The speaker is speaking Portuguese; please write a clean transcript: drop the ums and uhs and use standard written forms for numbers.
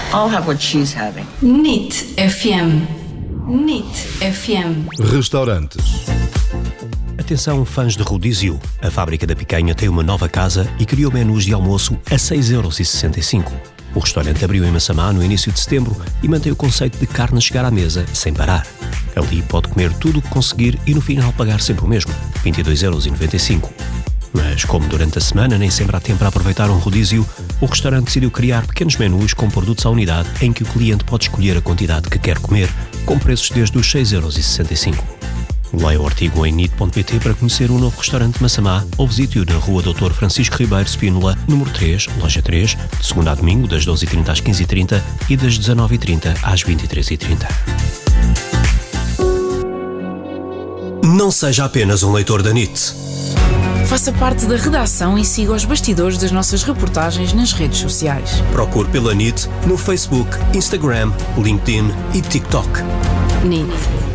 I'll have what she's having. NIT FM. NIT FM. Restaurantes. Atenção, fãs de rodízio. A Fábrica da Picanha tem uma nova casa e criou menus de almoço a 6,65€. O restaurante abriu em Massamá no início de setembro e mantém o conceito de carne chegar à mesa sem parar. Ali pode comer tudo o que conseguir e no final pagar sempre o mesmo, 22,95€. Mas como durante a semana nem sempre há tempo para aproveitar um rodízio, o restaurante decidiu criar pequenos menus com produtos à unidade em que o cliente pode escolher a quantidade que quer comer, com preços desde os 6,65€. Leia o artigo em nit.pt para conhecer o novo restaurante Massamá ou visite-o na rua Dr. Francisco Ribeiro Spínola, número 3, loja 3, de segunda a domingo, das 12h30 às 15h30 e das 19h30 às 23h30. Não seja apenas um leitor da NIT. Faça parte da redação e siga os bastidores das nossas reportagens nas redes sociais. Procure pela NIT no Facebook, Instagram, LinkedIn e TikTok. NIT.